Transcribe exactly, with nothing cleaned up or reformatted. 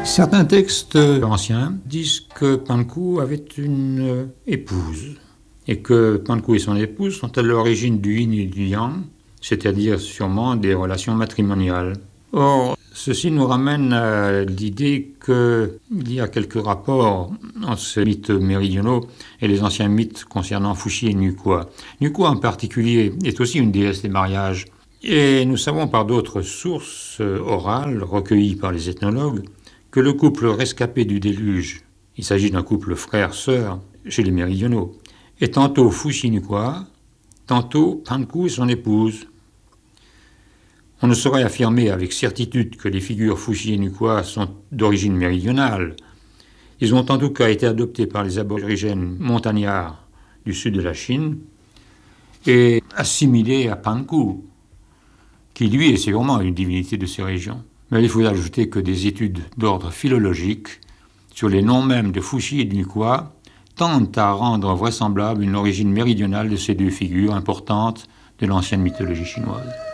Certains textes anciens disent que Panku avait une épouse et que Panku et son épouse sont à l'origine du yin et du yang, c'est-à-dire sûrement des relations matrimoniales. Or, ceci nous ramène à l'idée qu'il y a quelques rapports entre ces mythes méridionaux et les anciens mythes concernant Fuxi et Nukua. Nukua en particulier est aussi une déesse des mariages. Et nous savons par d'autres sources orales recueillies par les ethnologues que le couple rescapé du déluge, il s'agit d'un couple frère-sœur chez les méridionaux, est tantôt Fuxi Nukua, tantôt Panku et son épouse. On ne saurait affirmer avec certitude que les figures Fuxi et Nukua sont d'origine méridionale. Ils ont en tout cas été adoptés par les aborigènes montagnards du sud de la Chine et assimilés à Panku, qui lui est sûrement une divinité de ces régions. Mais il faut ajouter que des études d'ordre philologique sur les noms mêmes de Fuxi et de Nukua tentent à rendre vraisemblable une origine méridionale de ces deux figures importantes de l'ancienne mythologie chinoise.